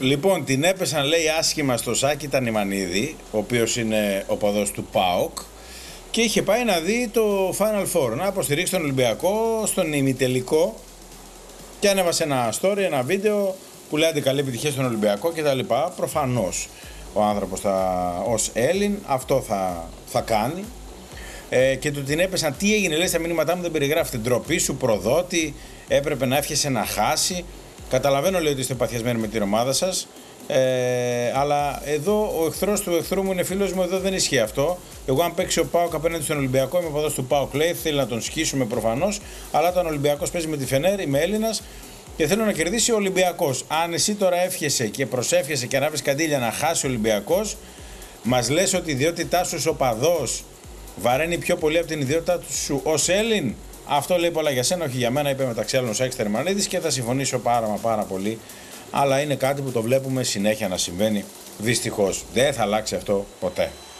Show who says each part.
Speaker 1: Λοιπόν, την έπεσαν, λέει, άσχημα στο Σάκη Τανιμανίδη, ο οποίος είναι οπαδός του ΠΑΟΚ, και είχε πάει να δει το Final Four, να υποστηρίξει τον Ολυμπιακό στον ημιτελικό, και ανέβασε ένα story, ένα βίντεο που λέει καλή επιτυχία στον Ολυμπιακό κτλ. Προφανώς ο άνθρωπος ως Έλλην αυτό θα κάνει. Και του την έπεσαν, τι έγινε, λέει, στα μηνύματά μου δεν περιγράφεται, ντροπή σου, προδότη, έπρεπε να εύχεσαι να χάσει. Καταλαβαίνω, λέει, ότι είστε παθιασμένοι με την ομάδα σας, αλλά εδώ ο εχθρός του εχθρού μου είναι φίλος μου, εδώ δεν ισχύει αυτό. Εγώ, αν παίξει ο ΠΑΟΚ απέναντι στον Ολυμπιακό, είμαι οπαδός του ΠΑΟΚ, λέει, θέλει να τον σκίσουμε προφανώς, αλλά όταν ο Ολυμπιακός παίζει με τη Φενέρ, είμαι Έλληνας και θέλω να κερδίσει ο Ολυμπιακός. Αν εσύ τώρα εύχεσαι και προσεύχεσαι και ανάβεις καντήλια να χάσει ο Ολυμπιακός, μας λες ότι η ιδιότητά σου ως οπαδός βαραίνει πιο πολύ από την ιδιότητά σου ως Έλλην. Αυτό λέει πολλά για σένα, όχι για μένα, είπε μεταξύ άλλων ο Σάκης Τανιμανίδης, και θα συμφωνήσω πάρα πολύ. Αλλά είναι κάτι που το βλέπουμε συνέχεια να συμβαίνει. Δυστυχώς δεν θα αλλάξει αυτό ποτέ.